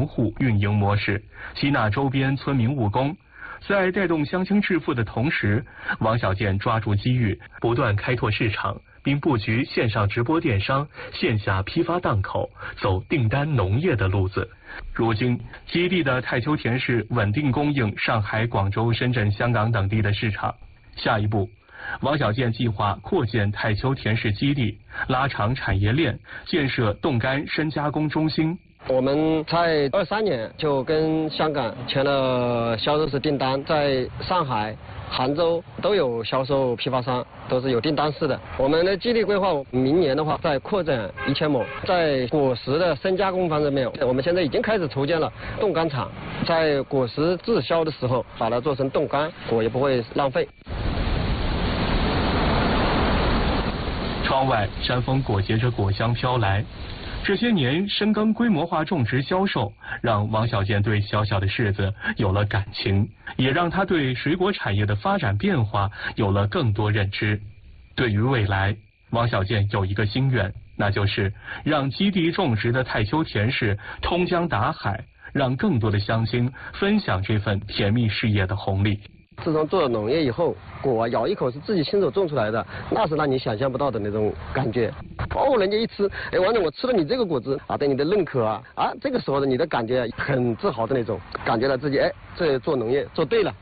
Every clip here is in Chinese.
户运营模式，吸纳周边村民务工。在带动乡亲致富的同时，王小贱抓住机遇，不断开拓市场，并布局线上直播电商、线下批发档口，走订单农业的路子。如今，基地的太丘田氏稳定供应上海、广州、深圳、香港等地的市场。下一步，王小贱计划扩建太丘田氏基地，拉长产业链，建设冻干深加工中心。 我们在23年就跟香港签了销售式订单，在上海、杭州都有销售批发商，都是有订单式的。我们的基地规划，明年的话再扩展1000亩。在果实的深加工方面，我们现在已经开始筹建了冻干厂，在果实滞销的时候把它做成冻干，果也不会浪费。 窗外山风裹挟着果香飘来。这些年深耕规模化种植销售，让王小贱对小小的柿子有了感情，也让他对水果产业的发展变化有了更多认知。对于未来，王小贱有一个心愿，那就是让基地种植的太丘田氏通江达海，让更多的乡亲分享这份甜蜜事业的红利。 自从做了农业以后，果咬一口是自己亲手种出来的，那是让你想象不到的那种感觉。哦，人家一吃，哎，王总，我吃了你这个果子啊，对你的认可啊，这个时候的你的感觉很自豪的那种，感觉到自己这做农业做对了。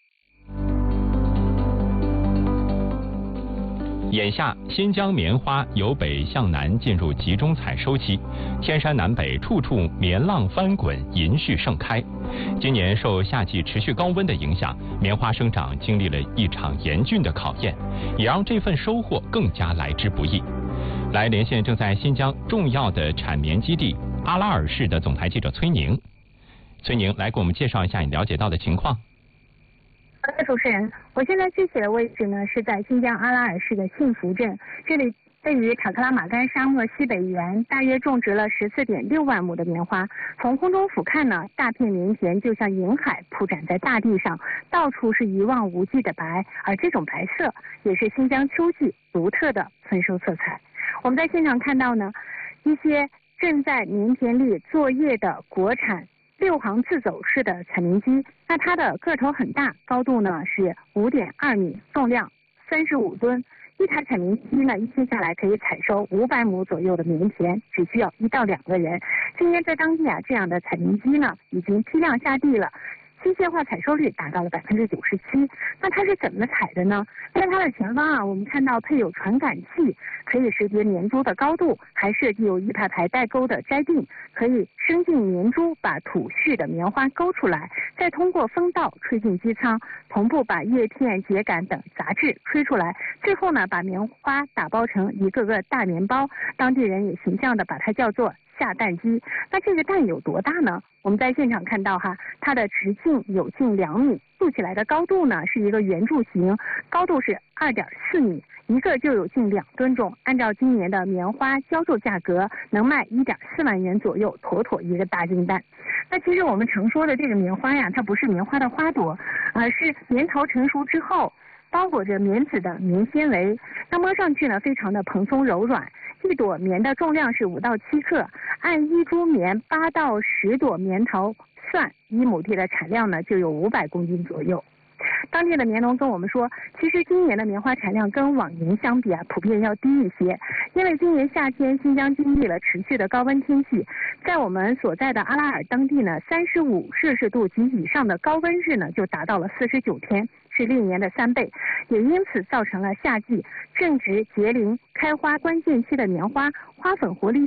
眼下，新疆棉花由北向南进入集中采收期，天山南北处处棉浪翻滚，银絮盛开。今年受夏季持续高温的影响，棉花生长经历了一场严峻的考验，也让这份收获更加来之不易。来连线正在新疆重要的产棉基地阿拉尔市的总台记者崔宁。崔宁，来给我们介绍一下你了解到的情况。 好的，主持人，我现在具体的位置呢是在新疆阿拉尔市的幸福镇，这里位于塔克拉玛干沙漠西北缘，大约种植了14.6万亩的棉花。从空中俯瞰呢，大片棉田就像银海铺展在大地上，到处是一望无际的白，而这种白色也是新疆秋季独特的丰收色彩。我们在现场看到呢，一些正在棉田里作业的国产6行自走式的采棉机，那它的个头很大，高度呢是5.2米，重量35吨。一台采棉机呢，一天下来可以采收500亩左右的棉田，只需要1到2个人。今年在当地这样的采棉机呢，已经批量下地了。机械化采收率达到了97%。那它是怎么采的呢？在它的前方我们看到配有传感器，可以识别棉株的高度，还设计有一排排带钩的摘定，可以伸进棉株，把吐絮的棉花勾出来，再通过风道吹进机舱，同步把叶片、秸秆等杂质吹出来，最后呢，把棉花打包成一个个大棉包。当地人也形象地把它叫做下蛋机。那这个蛋有多大呢？我们在现场看到它的直径有近2米，竖起来的高度呢是一个圆柱形，高度是2.4米，一个就有近2吨重。按照今年的棉花销售价格，能卖1.4万元左右，妥妥一个大金蛋。那其实我们常说的这个棉花它不是棉花的花朵，而是棉桃成熟之后包裹着棉籽的棉纤维，那摸上去呢非常的蓬松柔软。一朵棉的重量是5到7克，按1株棉8到10朵棉桃算，1亩地的产量呢就有500公斤左右。当地的棉农跟我们说，其实今年的棉花产量跟往年相比普遍要低一些，因为今年夏天新疆经历了持续的高温天气，在我们所在的阿拉尔当地呢，35摄氏度及以上的高温日呢就达到了49天，是历年的3倍，也因此造成了夏季正值结龄开花关键期的棉花花粉活力